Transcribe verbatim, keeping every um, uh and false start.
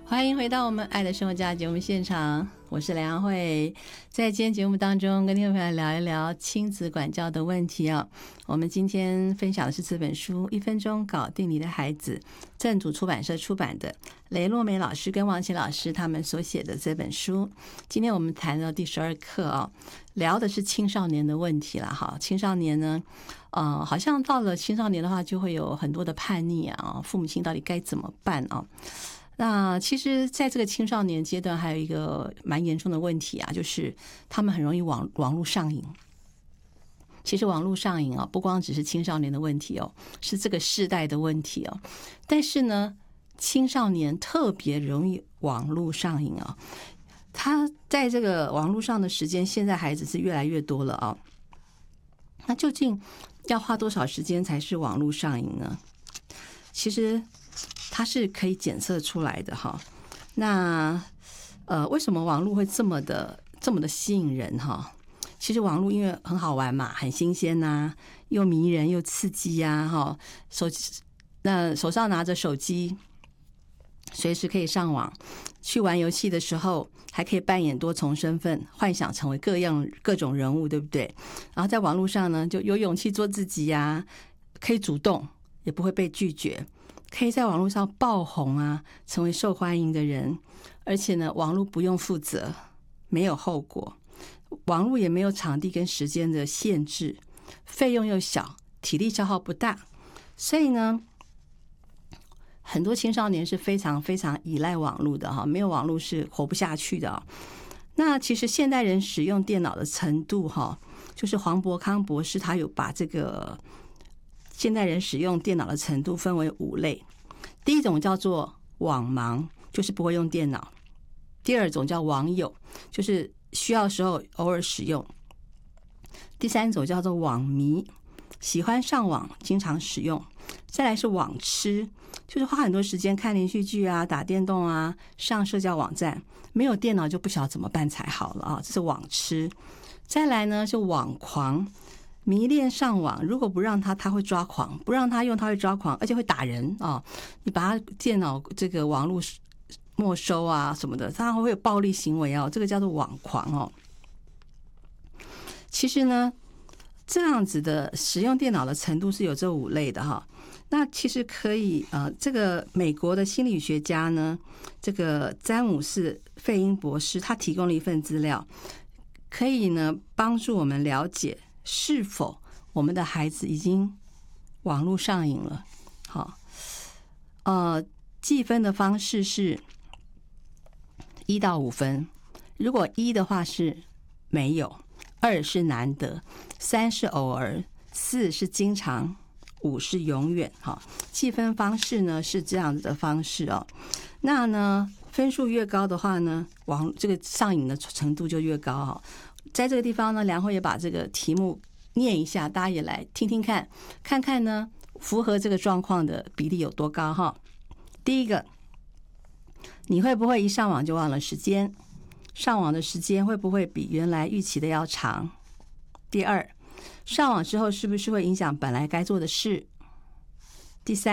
欢迎回到我们爱的生活家节目现场，我是梁慧。在今天节目当中跟听众朋友聊一聊亲子管教的问题啊。我们今天分享的是这本书《一分钟搞定你的孩子》，正主出版社出版的，雷洛梅老师跟王琦老师他们所写的这本书。今天我们谈到第十二课啊，聊的是青少年的问题了哈。青少年呢呃，好像到了青少年的话就会有很多的叛逆啊，父母亲到底该怎么办啊？那其实在这个青少年阶段还有一个蛮严重的问题啊，就是他们很容易网网络上瘾。其实网络上瘾啊，不光只是青少年的问题哦，是这个世代的问题哦。但是呢，青少年特别容易网络上瘾啊，他在这个网络上的时间，现在孩子是越来越多了啊。那究竟要花多少时间才是网络上瘾呢？其实它是可以检测出来的哈。那呃，为什么网络会这么的这么的吸引人哈？其实网络因为很好玩嘛，很新鲜呐、啊，又迷人又刺激呀、啊、哈。手那手上拿着手机，随时可以上网，去玩游戏的时候还可以扮演多重身份，幻想成为各样各种人物，对不对？然后在网络上呢，就有勇气做自己呀、啊，可以主动，也不会被拒绝。可以在网络上爆红啊，成为受欢迎的人，而且呢，网络不用负责，没有后果，网络也没有场地跟时间的限制，费用又小，体力消耗不大，所以呢，很多青少年是非常非常依赖网络的哈，没有网络是活不下去的。那其实现代人使用电脑的程度哈，就是黄伯康博士他有把这个现代人使用电脑的程度分为五类。第一种叫做网盲，就是不会用电脑；第二种叫网友，就是需要的时候偶尔使用；第三种叫做网迷，喜欢上网，经常使用；再来是网痴，就是花很多时间看连续剧啊、打电动啊、上社交网站，没有电脑就不晓得怎么办才好了啊，这是网痴；再来呢是网狂。迷恋上网，如果不让他，他会抓狂；不让他用，他会抓狂，而且会打人啊！你把他电脑这个网络没收啊什么的，他会有暴力行为哦，这个叫做网狂哦。其实呢，这样子的使用电脑的程度是有这五类的哈。那其实可以呃，这个美国的心理学家呢，这个詹姆斯·费因博士，他提供了一份资料，可以呢帮助我们了解是否我们的孩子已经网络上瘾了。好，呃，计分的方式是一到五分，如果一的话是没有，二是难得，三是偶尔，四是经常，五是永远。好，计分方式呢是这样子的方式哦。那呢，分数越高的话呢，网这个上瘾的程度就越高哈。在这个地方呢，梁慧也把这个题目念一下，大家也来听听看，看看呢符合这个状况的比例有多高哈。第一个，你会不会一上网就忘了时间？上网的时间会不会比原来预期的要长？第二，上网之后是不是会影响本来该做的事？第三，